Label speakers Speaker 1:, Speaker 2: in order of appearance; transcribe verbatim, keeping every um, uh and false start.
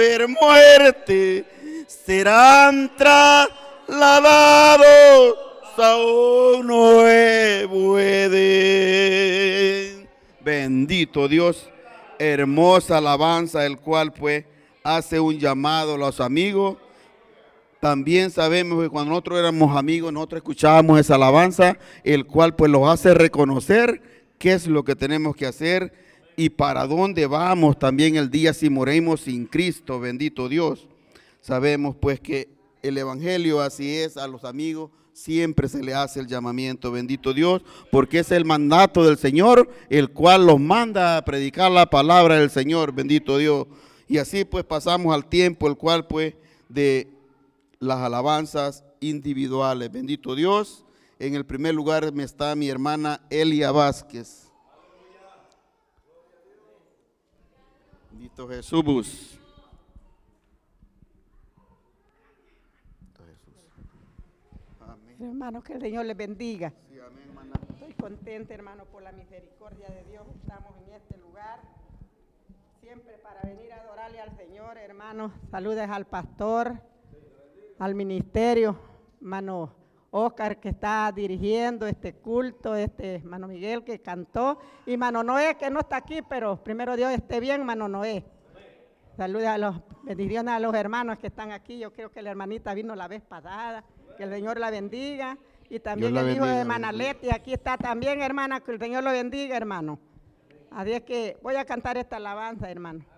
Speaker 1: ver muerte, serán trasladados a un nuevo Edén. Bendito Dios, hermosa alabanza, el cual pues hace un llamado a los amigos. También sabemos que cuando nosotros éramos amigos, nosotros escuchábamos esa alabanza, el cual pues los hace reconocer qué es lo que tenemos que hacer y para dónde vamos también el día si morimos sin Cristo, bendito Dios. Sabemos pues que el evangelio así es, a los amigos siempre se le hace el llamamiento, bendito Dios, porque es el mandato del Señor, el cual los manda a predicar la palabra del Señor, bendito Dios. Y así pues pasamos al tiempo, el cual pues de las alabanzas individuales, bendito Dios. En el primer lugar me está mi hermana Elia Vázquez. Bendito Jesús.
Speaker 2: Hermanos, que el Señor les bendiga.
Speaker 1: Sí, amén, hermana.
Speaker 2: Estoy contenta, hermano, por la misericordia de Dios. Estamos en este lugar, siempre para venir a adorarle al Señor, hermanos. Saludes al pastor, al ministerio, hermano Oscar, que está dirigiendo este culto, este hermano Miguel, que cantó, y hermano Noé, que no está aquí, pero primero Dios esté bien, hermano Noé. Saludes a los, bendiciones a los hermanos que están aquí. Yo creo que la hermanita vino la vez pasada. Que el Señor la bendiga. Y también el hijo de hermana Leti, aquí está también, hermana, que el Señor lo bendiga, hermano. Así es que voy a cantar esta alabanza, hermano.